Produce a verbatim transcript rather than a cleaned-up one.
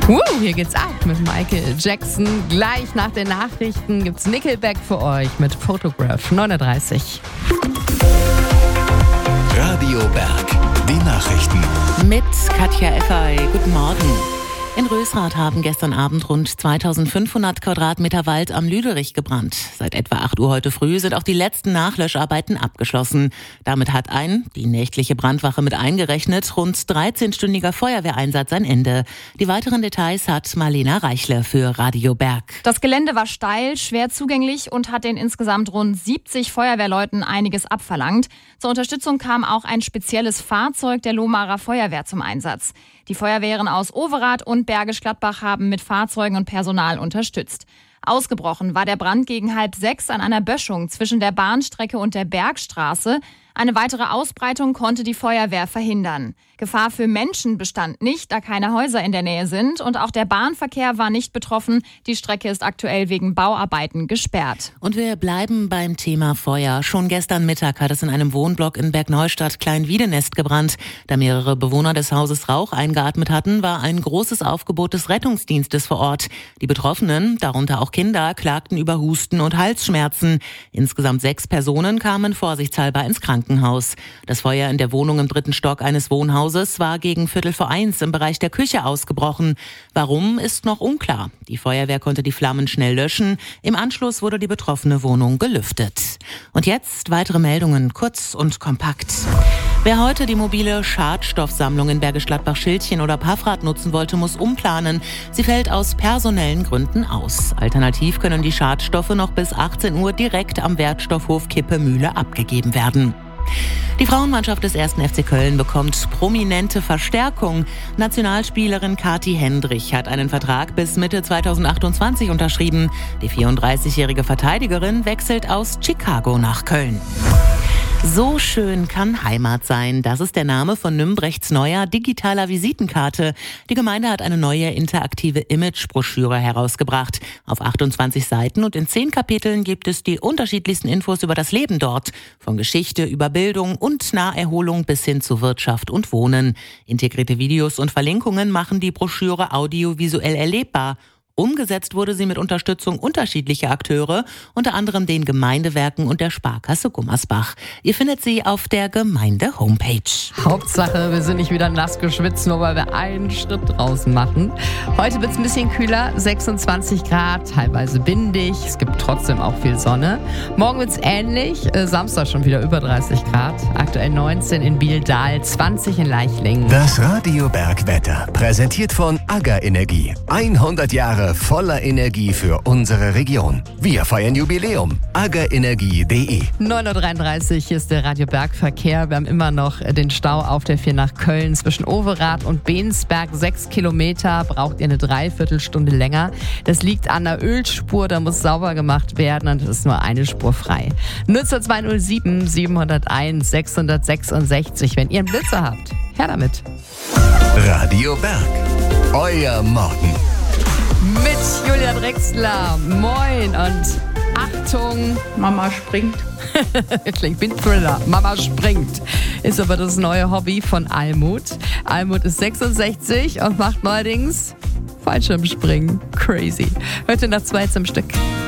Uh, hier geht's ab mit Michael Jackson. Gleich nach den Nachrichten gibt's Nickelback für euch mit Photograph neun Uhr dreißig. Radio Berg, die Nachrichten. Mit Katja Effay. Guten Morgen. In Rösrath haben gestern Abend rund zweitausendfünfhundert Quadratmeter Wald am Lüderich gebrannt. Seit etwa acht Uhr heute früh sind auch die letzten Nachlöscharbeiten abgeschlossen. Damit hat ein, die nächtliche Brandwache mit eingerechnet, rund dreizehnstündiger Feuerwehreinsatz ein Ende. Die weiteren Details hat Marlena Reichle für Radio Berg. Das Gelände war steil, schwer zugänglich und hat den insgesamt rund siebzig Feuerwehrleuten einiges abverlangt. Zur Unterstützung kam auch ein spezielles Fahrzeug der Lohmarer Feuerwehr zum Einsatz. Die Feuerwehren aus Overath und Bergisch Gladbach haben mit Fahrzeugen und Personal unterstützt. Ausgebrochen war der Brand gegen halb sechs an einer Böschung zwischen der Bahnstrecke und der Bergstraße. Eine weitere Ausbreitung konnte die Feuerwehr verhindern. Gefahr für Menschen bestand nicht, da keine Häuser in der Nähe sind. Und auch der Bahnverkehr war nicht betroffen. Die Strecke ist aktuell wegen Bauarbeiten gesperrt. Und wir bleiben beim Thema Feuer. Schon gestern Mittag hat es in einem Wohnblock in Bergneustadt Kleinwiedenest gebrannt. Da mehrere Bewohner des Hauses Rauch eingeatmet hatten, war ein großes Aufgebot des Rettungsdienstes vor Ort. Die Betroffenen, darunter auch Kinder, klagten über Husten und Halsschmerzen. Insgesamt sechs Personen kamen vorsichtshalber ins Krankenhaus. Das Feuer in der Wohnung im dritten Stock eines Wohnhauses war gegen Viertel vor eins im Bereich der Küche ausgebrochen. Warum, ist noch unklar. Die Feuerwehr konnte die Flammen schnell löschen. Im Anschluss wurde die betroffene Wohnung gelüftet. Und jetzt weitere Meldungen, kurz und kompakt. Wer heute die mobile Schadstoffsammlung in Bergisch Gladbach-Schildchen oder Paffrath nutzen wollte, muss umplanen. Sie fällt aus personellen Gründen aus. Alternativ können die Schadstoffe noch bis achtzehn Uhr direkt am Wertstoffhof Kippemühle abgegeben werden. Die Frauenmannschaft des ersten F C Köln bekommt prominente Verstärkung. Nationalspielerin Kathi Hendrich hat einen Vertrag bis Mitte zweitausendachtundzwanzig unterschrieben. Die vierunddreißigjährige Verteidigerin wechselt aus Chicago nach Köln. So schön kann Heimat sein. Das ist der Name von Nümbrechts neuer digitaler Visitenkarte. Die Gemeinde hat eine neue interaktive Imagebroschüre herausgebracht. Auf achtundzwanzig Seiten und in zehn Kapiteln gibt es die unterschiedlichsten Infos über das Leben dort. Von Geschichte über Bildung und Naherholung bis hin zu Wirtschaft und Wohnen. Integrierte Videos und Verlinkungen machen die Broschüre audiovisuell erlebbar. Umgesetzt wurde sie mit Unterstützung unterschiedlicher Akteure, unter anderem den Gemeindewerken und der Sparkasse Gummersbach. Ihr findet sie auf der Gemeinde-Homepage. Hauptsache, wir sind nicht wieder nass geschwitzt, nur weil wir einen Schritt draußen machen. Heute wird es ein bisschen kühler, sechsundzwanzig Grad, teilweise windig. Es gibt trotzdem auch viel Sonne. Morgen wird es ähnlich, äh, Samstag schon wieder über dreißig Grad. Aktuell neunzehn in Bieldahl, zwanzig in Leichlingen. Das Radio Berg Wetter, präsentiert von AGA Energie. hundert Jahre voller Energie für unsere Region. Wir feiern Jubiläum. agaenergie punkt de neun Uhr dreiunddreißig, hier ist der Radio Berg Verkehr. Wir haben immer noch den Stau auf der vier nach Köln zwischen Overath und Bensberg. Sechs Kilometer, braucht ihr eine Dreiviertelstunde länger. Das liegt an der Ölspur, da muss sauber gemacht werden und es ist nur eine Spur frei. Nutzer zwei null sieben sieben null eins sechs sechs sechs. Wenn ihr einen Blitzer habt, her damit. Radio Berg, euer Morgen. Mit Julia Drechsler. Moin und Achtung. Mama springt. Klingt wie ein Thriller. Mama springt. Ist aber das neue Hobby von Almut. Almut ist sechsundsechzig und macht neuerdings Fallschirmspringen. Crazy. Heute nach zwei zum Stück.